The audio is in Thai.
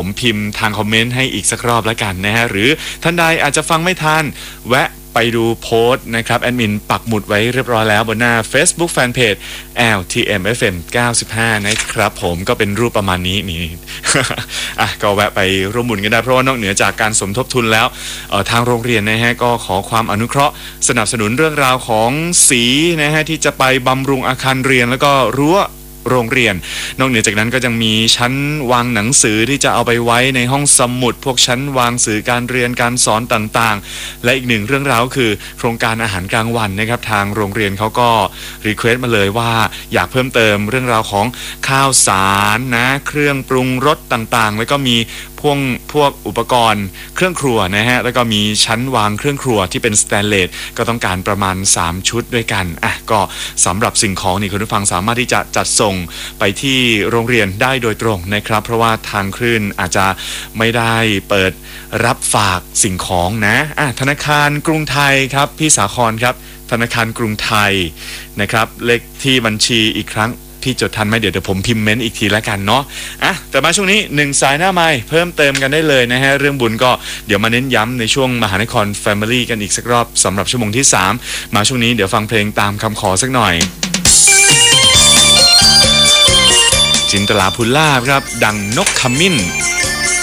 พิมพ์ทางคอมเมนต์ให้อีกสักรอบแล้วกันนะฮะหรือท่านใดอาจจะฟังไม่ทันแวะไปดูโพสต์นะครับแอดมินปักหมุดไว้เรียบร้อยแล้วบนหน้า Facebook Fanpage LTMFM 95นะครับผมก็เป็นรูปประมาณนี้นี่ ก็แวะไปร่วมบุญกันได้เพราะว่านอกเหนือจากการสมทบทุนแล้วทางโรงเรียนนะฮะก็ขอความอนุเคราะห์สนับสนุนเรื่องราวของสีนะฮะที่จะไปบำรุงอาคารเรียนแล้วก็รั้วโรงเรียนนอกเหนือจากนั้นก็ยังมีชั้นวางหนังสือที่จะเอาไปไว้ในห้องสมุดพวกชั้นวางสื่อการเรียนการสอนต่างๆและอีกหนึ่งเรื่องราวคือโครงการอาหารกลางวันนะครับทางโรงเรียนเขาก็รีเควสต์มาเลยว่าอยากเพิ่มเติมเรื่องราวของข้าวสารนะเครื่องปรุงรสต่างๆแล้วก็มีพวกอุปกรณ์เครื่องครัวนะฮะแล้วก็มีชั้นวางเครื่องครัวที่เป็นสแตนเลสก็ต้องการประมาณ3ชุดด้วยกันก็สำหรับสิ่งของนี่คุณผู้ฟังสามารถที่จะจัดส่งไปที่โรงเรียนได้โดยตรงนะครับเพราะว่าทางคลื่นอาจจะไม่ได้เปิดรับฝากสิ่งของนะธนาคารกรุงไทยครับพี่สาครครับธนาคารกรุงไทยนะครับเลขที่บัญชีอีกครั้งพี่จดทันไหมเดี๋ยวผมพิมพ์เมนต์อีกทีแล้วกันเนาะแต่มาช่วงนี้1สายหน้าไมค์เพิ่มเติมกันได้เลยนะฮะเรื่องบุญก็เดี๋ยวมาเน้นย้ำในช่วงมหานคร Family กันอีกสักรอบสำหรับชั่วโมงที่3มาช่วงนี้เดี๋ยวฟังเพลงตามคำขอสักหน่อยจินตลาภูลาภครับดังนกขมิ้น